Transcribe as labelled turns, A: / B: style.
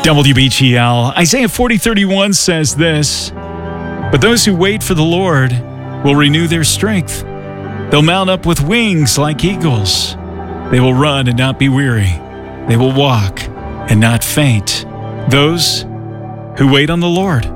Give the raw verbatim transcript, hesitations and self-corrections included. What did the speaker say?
A: W B G L. Isaiah forty thirty-one says this, "But those who wait for the Lord will renew their strength. They'll mount up with wings like eagles. They will run and not be weary. They will walk and not faint." Those who wait on the Lord.